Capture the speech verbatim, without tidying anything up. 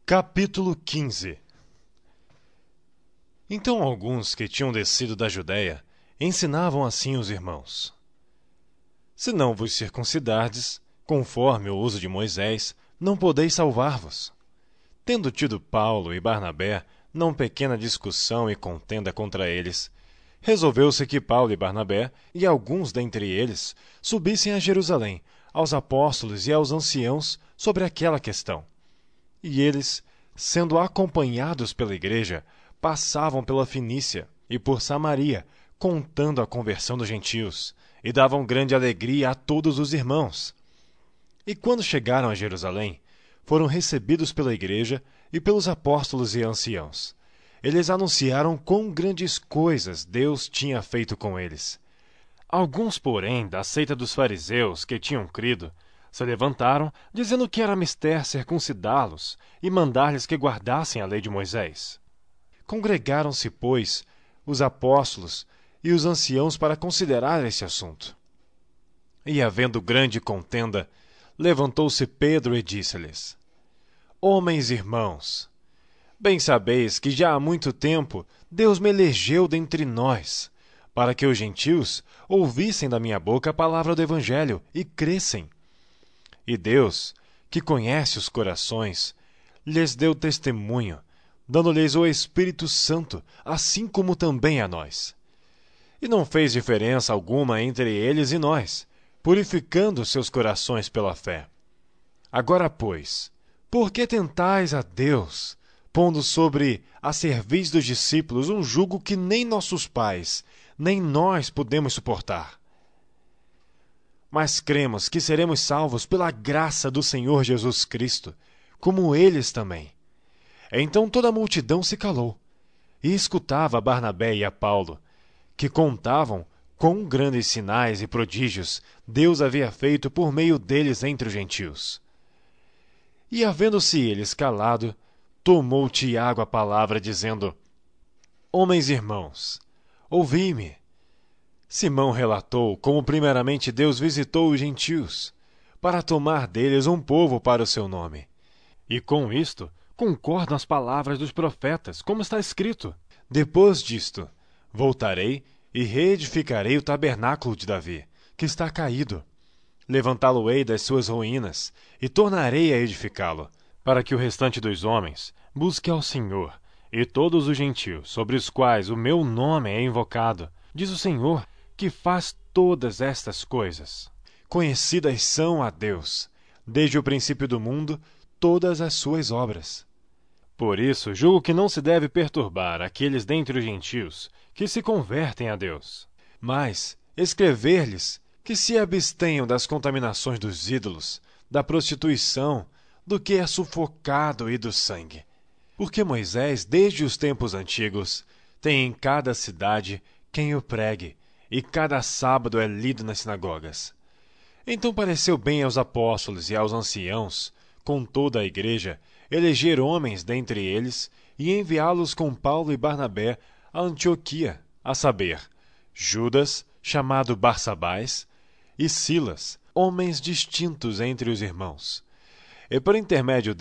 Capítulo quinze. Então alguns que tinham descido da Judéia ensinavam assim os irmãos: Se não vos circuncidardes, conforme o uso de Moisés, não podeis salvar-vos. Tendo tido Paulo e Barnabé não pequena discussão e contenda contra eles, resolveu-se que Paulo e Barnabé e alguns dentre eles subissem a Jerusalém, aos apóstolos e aos anciãos, sobre aquela questão. E eles, sendo acompanhados pela igreja, passavam pela Fenícia e por Samaria, contando a conversão dos gentios, e davam grande alegria a todos os irmãos. E quando chegaram a Jerusalém, foram recebidos pela igreja e pelos apóstolos e anciãos. Eles anunciaram quão grandes coisas Deus tinha feito com eles. Alguns, porém, da seita dos fariseus que tinham crido, se levantaram, dizendo que era mister circuncidá-los e mandar-lhes que guardassem a lei de Moisés. Congregaram-se, pois, os apóstolos e os anciãos para considerar esse assunto. E, havendo grande contenda, levantou-se Pedro e disse-lhes: Homens irmãos, bem sabeis que já há muito tempo Deus me elegeu dentre nós, para que os gentios ouvissem da minha boca a palavra do Evangelho e crescem. E Deus, que conhece os corações, lhes deu testemunho, dando-lhes o Espírito Santo, assim como também a nós. E não fez diferença alguma entre eles e nós, purificando seus corações pela fé. Agora, pois, por que tentais a Deus, pondo sobre a cerviz dos discípulos um jugo que nem nossos pais, nem nós podemos suportar? Mas cremos que seremos salvos pela graça do Senhor Jesus Cristo, como eles também. Então toda a multidão se calou, e escutava a Barnabé e a Paulo, que contavam quão grandes sinais e prodígios Deus havia feito por meio deles entre os gentios. E havendo-se eles calado, tomou Tiago a palavra, dizendo: Homens irmãos, ouvi-me. Simão relatou como primeiramente Deus visitou os gentios, para tomar deles um povo para o seu nome. E com isto concordam as palavras dos profetas, como está escrito: Depois disto, voltarei e reedificarei o tabernáculo de Davi, que está caído. Levantá-lo-ei das suas ruínas, e tornarei a edificá-lo, para que o restante dos homens busque ao Senhor, e todos os gentios, sobre os quais o meu nome é invocado, diz o Senhor, que faz todas estas coisas. Conhecidas são a Deus, desde o princípio do mundo, todas as suas obras. Por isso, julgo que não se deve perturbar aqueles dentre os gentios que se convertem a Deus, mas escrever-lhes que se abstenham das contaminações dos ídolos, da prostituição, do que é sufocado e do sangue. Porque Moisés, desde os tempos antigos, tem em cada cidade quem o pregue, e cada sábado é lido nas sinagogas. Então pareceu bem aos apóstolos e aos anciãos, com toda a igreja, eleger homens dentre eles e enviá-los com Paulo e Barnabé a Antioquia, a saber, Judas, chamado Barsabás, e Silas, homens distintos entre os irmãos. E por intermédio